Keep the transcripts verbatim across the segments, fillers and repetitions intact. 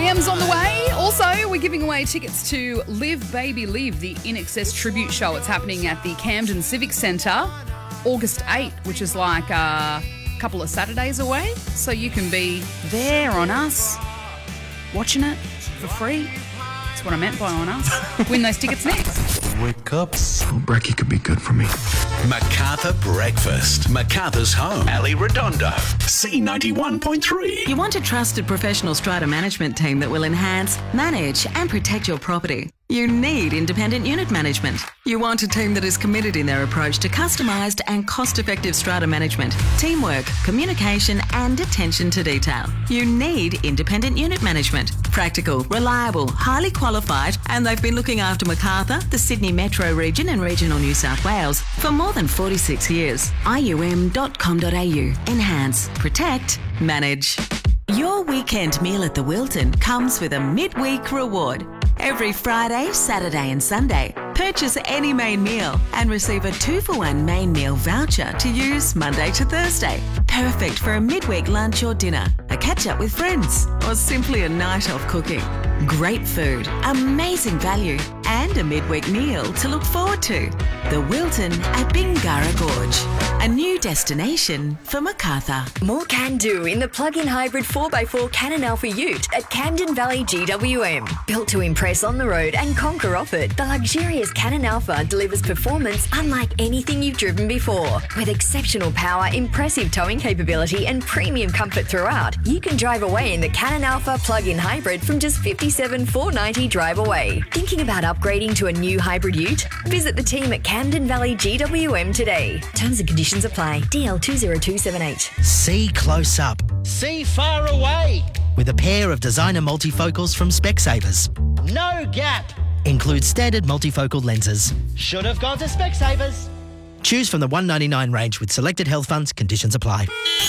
M's on the way. Also, we're giving away tickets to Live Baby Live, the I N X S tribute show. It's happening at the Camden Civic Centre, August eighth, which is like a couple of Saturdays away. So you can be there on us, watching it for free. That's what I meant by on us. Win those tickets next. Wake up. Oh, brekkie could be good for me. Macarthur Breakfast. Macarthur's home. Ali Redondo. C ninety-one point three. You want a trusted professional strata management team that will enhance, manage and protect your property. You need independent unit management. You want a team that is committed in their approach to customised and cost-effective strata management, teamwork, communication and attention to detail. You need independent unit management. Practical, reliable, highly qualified, and they've been looking after Macarthur, the Sydney Metro region and regional New South Wales for more than forty-six years. I U M dot com dot A U. Enhance, protect, manage. Your weekend meal at the Wilton comes with a midweek reward. Every Friday, Saturday and Sunday, purchase any main meal and receive a two for one main meal voucher to use Monday to Thursday. Perfect for a midweek lunch or dinner, a catch-up with friends, or simply a night off cooking. Great food, amazing value, and a midweek meal to look forward to. The Wilton at Bingara Gorge, a new destination for Macarthur. More can do in the plug-in hybrid four by four Canon Alpha Ute at Camden Valley G W M. Built to impress on the road and conquer off it, the luxurious Canon Alpha delivers performance unlike anything you've driven before. With exceptional power, impressive towing capability and premium comfort throughout, you can drive away in the Canon Alpha plug-in hybrid from just fifty-seven thousand four hundred ninety dollars drive away. Thinking about upgrading to a new hybrid ute? Visit the team at Camden Valley G W M today. Terms and conditions apply. D L two zero two seven eight. See close up. See far away. With a pair of designer multifocals from Specsavers. No gap. Includes standard multifocal lenses. Should have gone to Specsavers. Choose from the one ninety-nine range with selected health funds. Conditions apply.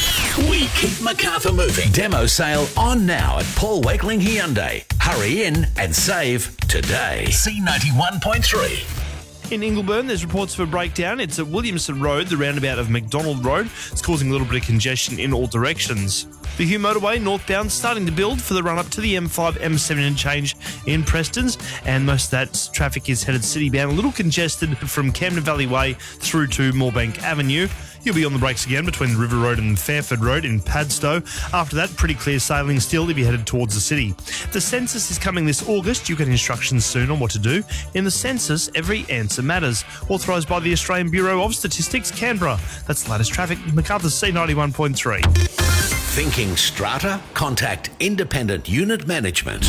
We keep Macarthur moving. Demo sale on now at Paul Wakeling Hyundai. Hurry in and save today. C ninety-one point three. In Ingleburn, there's reports of a breakdown. It's at Williamson Road, the roundabout of McDonald Road. It's causing a little bit of congestion in all directions. The Hugh Motorway northbound starting to build for the run-up to the M five M seven interchange in Prestons, and most of that traffic is headed city-bound, a little congested from Camden Valley Way through to Moorebank Avenue. You'll be on the brakes again between River Road and Fairford Road in Padstow. After that, pretty clear sailing still if you're headed towards the city. The census is coming this August. You get instructions soon on what to do. In the census, every answer matters. Authorised by the Australian Bureau of Statistics, Canberra. That's the latest traffic. Macarthur C ninety-one point three. Thinking strata? Contact Independent Unit Management.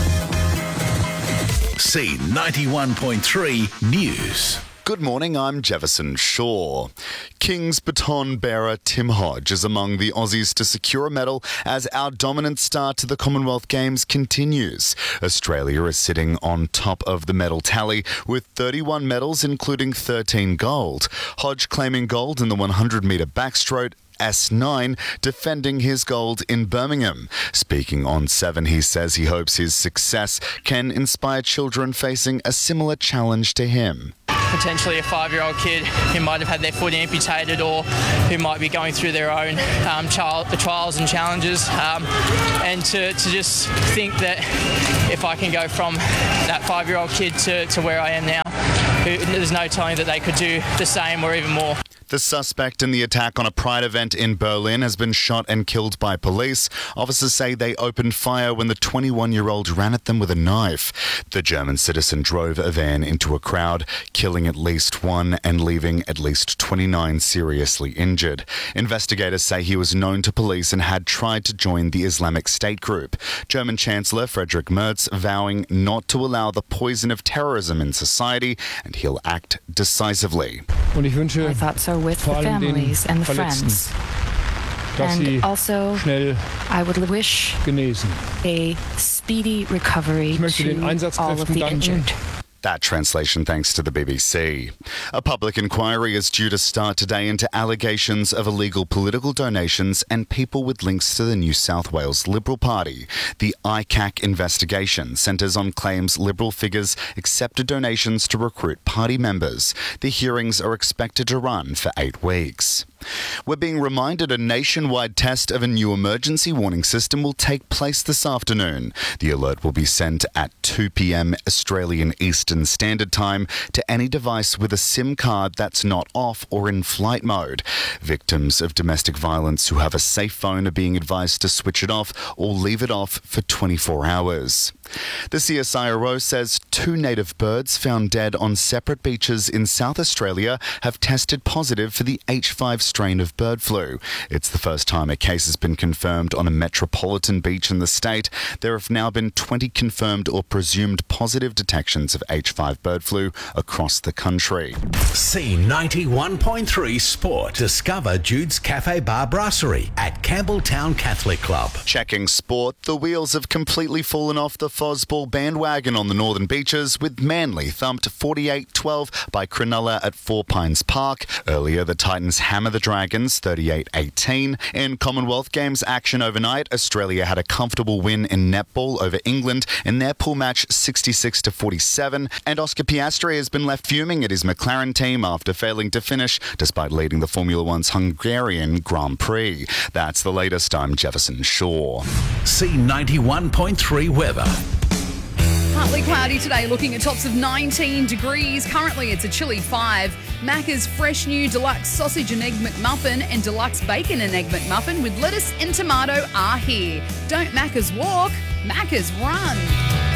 C ninety-one point three News. Good morning, I'm Jefferson Shaw. King's baton bearer Tim Hodge is among the Aussies to secure a medal as our dominant start to the Commonwealth Games continues. Australia is sitting on top of the medal tally with thirty-one medals, including thirteen gold. Hodge claiming gold in the one hundred metre backstroke, S nine, defending his gold in Birmingham. Speaking on Seven, he says he hopes his success can inspire children facing a similar challenge to him. Potentially a five-year-old kid who might have had their foot amputated or who might be going through their own um, child, trials and challenges. Um, and to, to just think that if I can go from that five-year-old kid to, to where I am now, who, there's no telling that they could do the same or even more. The suspect in the attack on a Pride event in Berlin has been shot and killed by police. Officers say they opened fire when the twenty-one-year-old ran at them with a knife. The German citizen drove a van into a crowd, killing at least one and leaving at least twenty-nine seriously injured. Investigators say he was known to police and had tried to join the Islamic State group. German Chancellor Friedrich Merz vowing not to allow the poison of terrorism in society, and he'll act decisively. I thought so with the families and the friends. And also, I would wish a speedy recovery to all of the injured. That translation thanks to the B B C. A public inquiry is due to start today into allegations of illegal political donations and people with links to the New South Wales Liberal Party. The I C A C investigation centres on claims Liberal figures accepted donations to recruit party members. The hearings are expected to run for eight weeks. We're being reminded a nationwide test of a new emergency warning system will take place this afternoon. The alert will be sent at two p.m. Australian Eastern Standard Time to any device with a SIM card that's not off or in flight mode. Victims of domestic violence who have a safe phone are being advised to switch it off or leave it off for twenty-four hours. The C S I R O says two native birds found dead on separate beaches in South Australia have tested positive for the H five strain of bird flu. It's the first time a case has been confirmed on a metropolitan beach in the state. There have now been twenty confirmed or presumed positive detections of H five bird flu across the country. C ninety-one point three Sport. Discover Jude's Cafe Bar Brasserie at Campbelltown Catholic Club. Checking sport, the wheels have completely fallen off the Fosball bandwagon on the northern beaches, with Manly thumped forty-eight twelve by Cronulla at Four Pines Park. Earlier, the Titans hammer the Dragons thirty-eight eighteen. In Commonwealth Games action overnight, Australia had a comfortable win in netball over England in their pool match sixty-six to forty-seven, and Oscar Piastri has been left fuming at his McLaren team after failing to finish despite leading the Formula One's Hungarian Grand Prix. That's the latest. I'm Jefferson Shaw. C ninety-one point three weather. Partly cloudy today, looking at tops of nineteen degrees. Currently, it's a chilly five. Macca's fresh new deluxe sausage and egg McMuffin and deluxe bacon and egg McMuffin with lettuce and tomato are here. Don't Macca's walk, Macca's run.